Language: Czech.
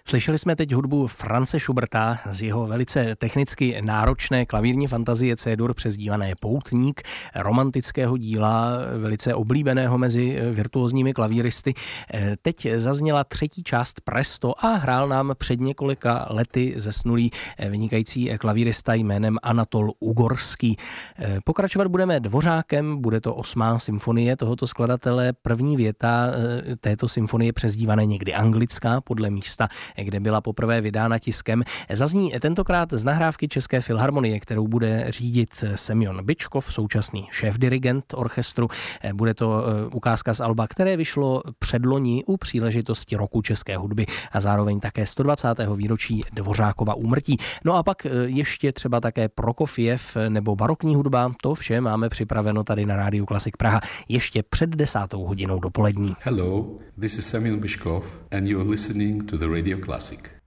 Slyšeli jsme teď hudbu Franze Schuberta z jeho velice technicky náročné klavírní fantazie C-dur přezdívané Poutník, romantického díla, velice oblíbeného mezi virtuózními klavíristy. Teď zazněla třetí část Presto a hrál nám před několika lety zesnulý vynikající klavírista jménem Anatol Ugorský. Pokračovat budeme Dvořákem, bude to 8. symfonie tohoto skladatele. První věta této symfonie přezdívané někdy anglická podle místa, kde byla poprvé vydána tiskem. Zazní tentokrát z nahrávky České filharmonie, kterou bude řídit Semjon Byčkov, současný šéfdirigent orchestru. Bude to ukázka z alba, které vyšlo předloni u příležitosti Roku české hudby a zároveň také 120. výročí Dvořákova úmrtí. No a pak ještě třeba také Prokofiev nebo barokní hudba. To vše máme připraveno tady na Rádiu Klasik Praha ještě před 10. hodinou dopolední. Hello, this is Semyon Byčkov and you're listening to the Radio Classic.